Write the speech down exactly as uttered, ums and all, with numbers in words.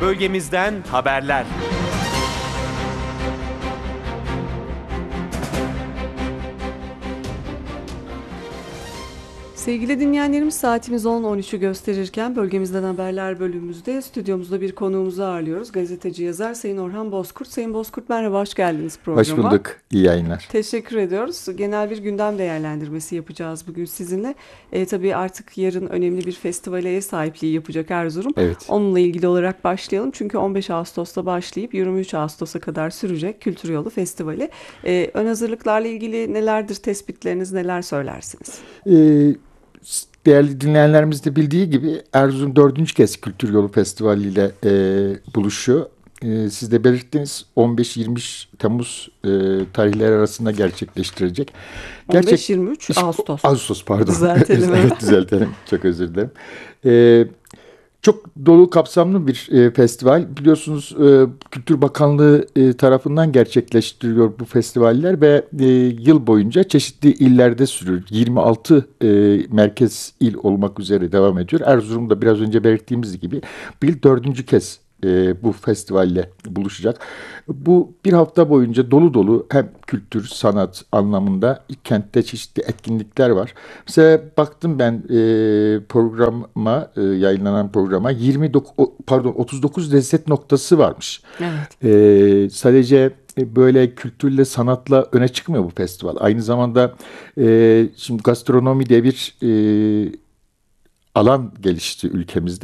Bölgemizden haberler. Sevgili dinleyenlerimiz, saatimiz on on üçü gösterirken bölgemizden haberler bölümümüzde stüdyomuzda bir konuğumuzu ağırlıyoruz. Gazeteci yazar Sayın Orhan Bozkurt. Sayın Bozkurt, merhaba, hoş geldiniz programa. Hoş bulduk, iyi yayınlar. Teşekkür ediyoruz. Genel bir gündem değerlendirmesi yapacağız bugün sizinle. E, tabii artık yarın önemli bir festivale ev sahipliği yapacak Erzurum. Evet. Onunla ilgili olarak başlayalım. Çünkü on beş Ağustos'ta başlayıp yirmi üç Ağustos'a kadar sürecek Kültür Yolu Festivali. E, ön hazırlıklarla ilgili nelerdir tespitleriniz, neler söylersiniz? Ee, Değerli dinleyenlerimiz de bildiği gibi Erzurum dördüncü kez Kültür Yolu Festivali ile e, buluşuyor. E, siz de belirttiniz, on beş yirmi üç Temmuz e, tarihleri arasında gerçekleştirecek. Gerçek... on beş yirmi üç Ağustos. Ağustos pardon. Düzeltelim. Evet, düzeltelim. Çok özür dilerim. E, Çok dolu kapsamlı bir e, festival. Biliyorsunuz e, Kültür Bakanlığı e, tarafından gerçekleştiriliyor bu festivaller ve e, yıl boyunca çeşitli illerde sürüyor. yirmi altı e, merkez il olmak üzere devam ediyor. Erzurum'da biraz önce belirttiğimiz gibi bu yıl dördüncü kez e, bu festivalle buluşacak. Bu bir hafta boyunca dolu dolu hem kültür, sanat anlamında kentte çeşitli etkinlikler var. Mesela baktım ben e, programa, e, yayınlanan programa yirmi dokuz pardon otuz dokuz lezzet noktası varmış. Evet. E, sadece böyle kültürle, sanatla öne çıkmıyor bu festival. Aynı zamanda e, şimdi gastronomi diye bir e, alan gelişti ülkemizde.